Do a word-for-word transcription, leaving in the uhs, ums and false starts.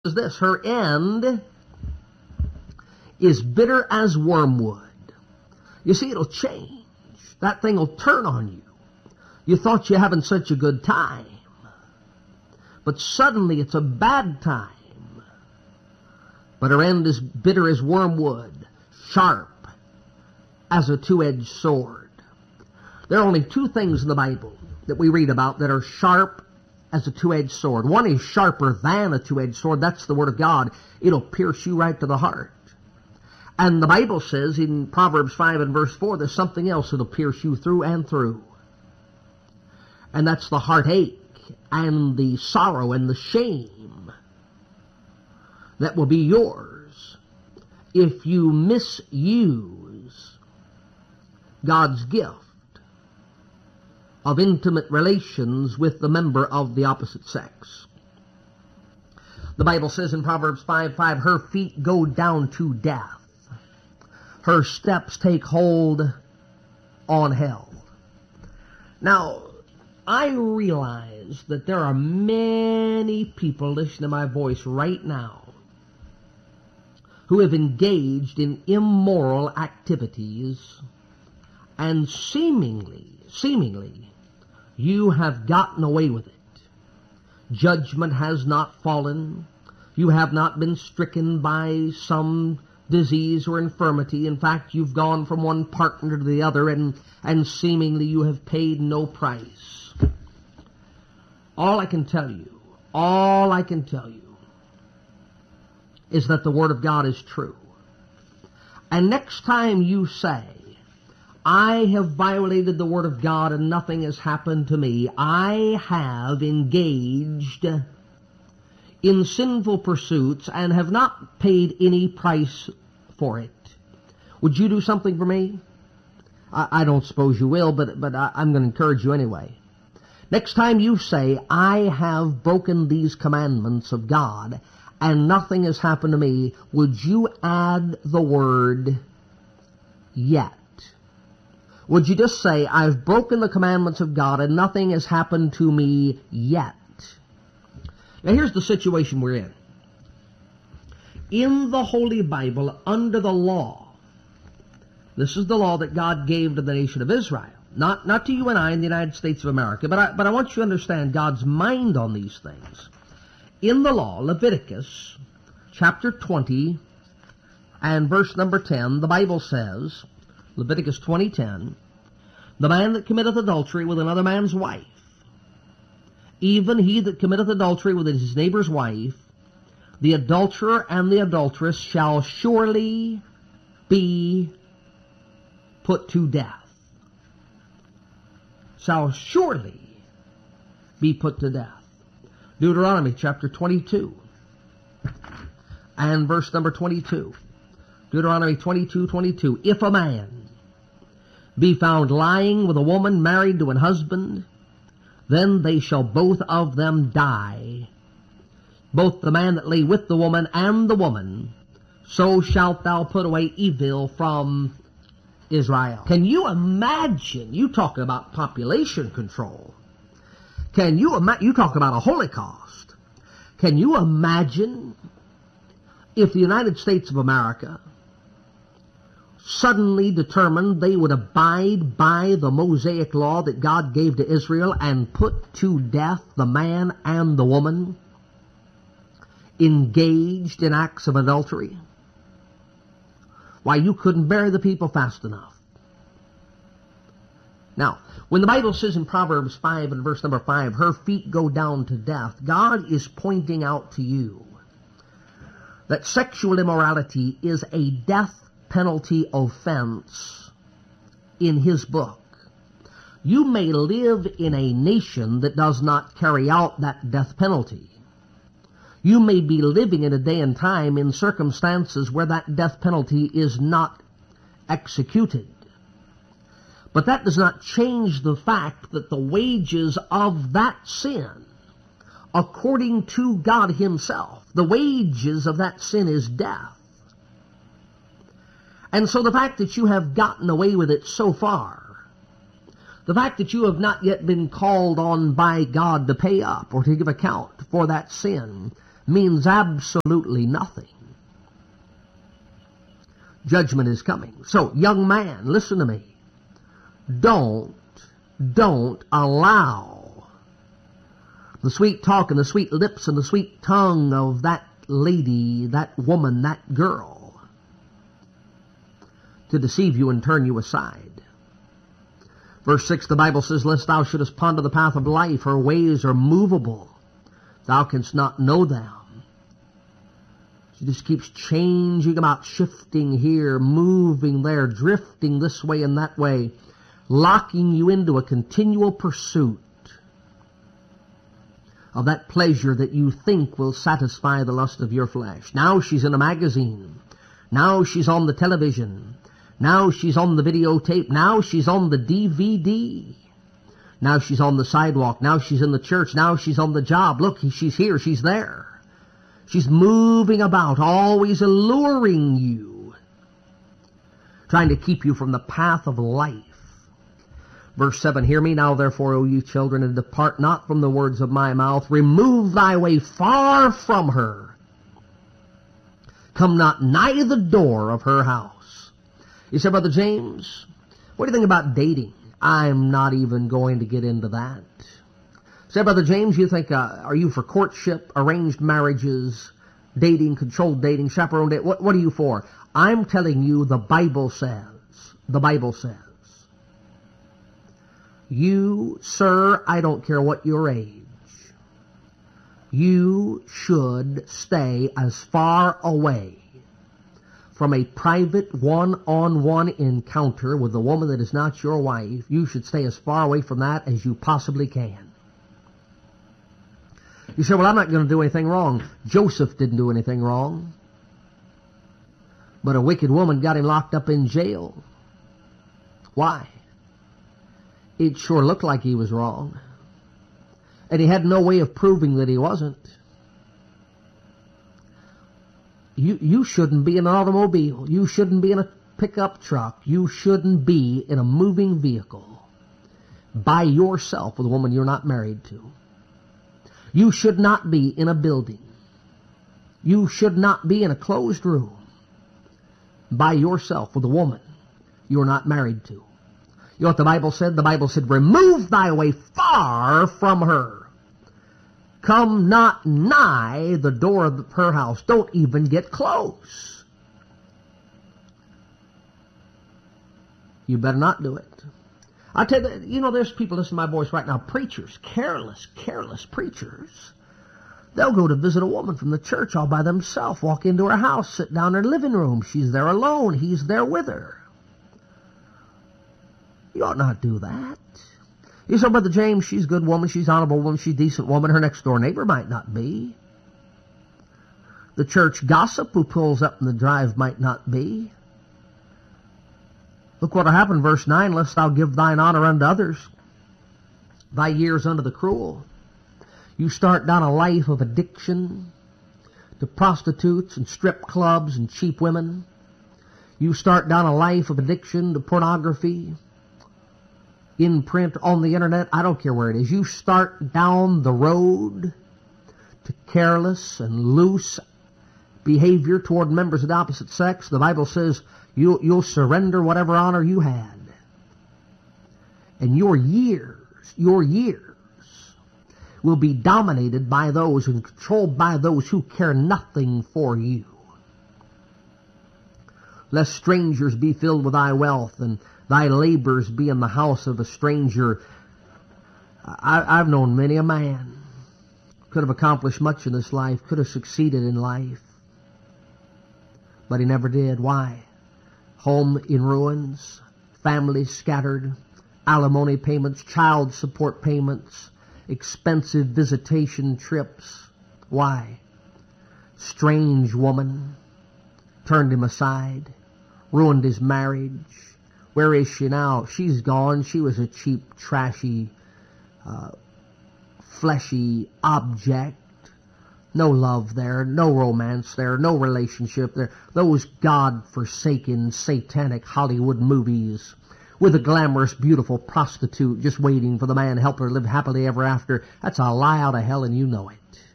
is this: her end is bitter as wormwood. You see, it'll change. That thing will turn on you. You thought you were having such a good time, but suddenly it's a bad time. But her end is bitter as wormwood, sharp as a two-edged sword. There are only two things in the Bible that we read about that are sharp as a two-edged sword. One is sharper than a two-edged sword. That's the Word of God. It'll pierce you right to the heart. And the Bible says in Proverbs five and verse four, there's something else that'll pierce you through and through. And that's the heartache and the sorrow and the shame that will be yours if you misuse God's gift of intimate relations with the member of the opposite sex. The Bible says in Proverbs five five, her feet go down to death. Her steps take hold on hell. Now, I realize that there are many people listening to my voice right now who have engaged in immoral activities, and seemingly, seemingly, you have gotten away with it. Judgment has not fallen. You have not been stricken by some disease or infirmity. In fact, you've gone from one partner to the other, and, and seemingly you have paid no price. All I can tell you, all I can tell you, is that the Word of God is true. And next time you say, I have violated the Word of God and nothing has happened to me, I have engaged in sinful pursuits and have not paid any price for it, would you do something for me? I, I don't suppose you will, but, but I, I'm going to encourage you anyway. Next time you say, I have broken these commandments of God and nothing has happened to me, would you add the word yet? Would you just say, I've broken the commandments of God and nothing has happened to me yet? Now here's the situation we're in. In the Holy Bible, under the law, this is the law that God gave to the nation of Israel. Not, not to you and I in the United States of America, but I, but I want you to understand God's mind on these things. In the law, Leviticus chapter twenty and verse number ten, the Bible says, Leviticus twenty ten, the man that committeth adultery with another man's wife, even he that committeth adultery with his neighbor's wife, the adulterer and the adulteress shall surely be put to death. Shall surely be put to death. Deuteronomy chapter twenty-two and verse number twenty-two. Deuteronomy twenty-two twenty-two. If a man be found lying with a woman married to an husband, then they shall both of them die, both the man that lay with the woman and the woman. So shalt thou put away evil from Israel. Can you imagine? You talk about population control. Can you imagine? You talk about a Holocaust. Can you imagine if the United States of America suddenly determined they would abide by the Mosaic law that God gave to Israel and put to death the man and the woman engaged in acts of adultery? Why, you couldn't bury the people fast enough. Now, when the Bible says in Proverbs five and verse number five, her feet go down to death, God is pointing out to you that sexual immorality is a death penalty offense in His book. You may live in a nation that does not carry out that death penalty. You may be living in a day and time in circumstances where that death penalty is not executed. But that does not change the fact that the wages of that sin, according to God Himself, the wages of that sin is death. And so the fact that you have gotten away with it so far, the fact that you have not yet been called on by God to pay up or to give account for that sin, means absolutely nothing. Judgment is coming. So, young man, listen to me. Don't, don't allow the sweet talk and the sweet lips and the sweet tongue of that lady, that woman, that girl to deceive you and turn you aside. Verse six, the Bible says, lest thou shouldest ponder the path of life, her ways are movable. Thou canst not know them. She just keeps changing about, shifting here, moving there, drifting this way and that way, locking you into a continual pursuit of that pleasure that you think will satisfy the lust of your flesh. Now she's in a magazine. Now she's on the television. Now she's on the videotape. Now she's on the D V D. Now she's on the sidewalk. Now she's in the church. Now she's on the job. Look, she's here. She's there. She's moving about, always alluring you, trying to keep you from the path of life. Verse seven, hear me now, therefore, O you children, and depart not from the words of my mouth. Remove thy way far from her. Come not nigh the door of her house. You say, Brother James, what do you think about dating? I'm not even going to get into that. Say, Brother James, you think, uh, are you for courtship, arranged marriages, dating, controlled dating, chaperone dating? What, what are you for? I'm telling you, the Bible says, the Bible says, you, sir, I don't care what your age, you should stay as far away from a private one-on-one encounter with a woman that is not your wife. You should stay as far away from that as you possibly can. You say, well, I'm not going to do anything wrong. Joseph didn't do anything wrong. But a wicked woman got him locked up in jail. Why? It sure looked like he was wrong. And he had no way of proving that he wasn't. You, you shouldn't be in an automobile. You shouldn't be in a pickup truck. You shouldn't be in a moving vehicle by yourself with a woman you're not married to. You should not be in a building. You should not be in a closed room by yourself with a woman you're not married to. You know what the Bible said? The Bible said, remove thy way far from her. Come not nigh the door of her house. Don't even get close. You better not do it. I tell you, you know, there's people listening to my voice right now, preachers, careless, careless preachers. They'll go to visit a woman from the church all by themselves, walk into her house, sit down in her living room. She's there alone. He's there with her. You ought not do that. You say, Brother James, she's a good woman, she's an honorable woman, she's a decent woman. Her next door neighbor might not be. The church gossip who pulls up in the drive might not be. Look what will happen, verse nine, lest thou give thine honor unto others, thy years unto the cruel. You start down a life of addiction to prostitutes and strip clubs and cheap women. You start down a life of addiction to pornography, in print, on the internet, I don't care where it is. You start down the road to careless and loose behavior toward members of the opposite sex. The Bible says you'll, you'll surrender whatever honor you had. And your years, your years will be dominated by those and controlled by those who care nothing for you. Lest strangers be filled with thy wealth, and thy labors be in the house of a stranger. I, I've known many a man could have accomplished much in this life, could have succeeded in life, but he never did. Why? Home in ruins, family scattered, alimony payments, child support payments, expensive visitation trips. Why? Strange woman turned him aside, ruined his marriage. Where is she now? She's gone. She was a cheap, trashy, uh, fleshy object. No love there, no romance there, no relationship there. Those God-forsaken, satanic Hollywood movies with a glamorous, beautiful prostitute just waiting for the man to help her live happily ever after. That's a lie out of hell, and you know it.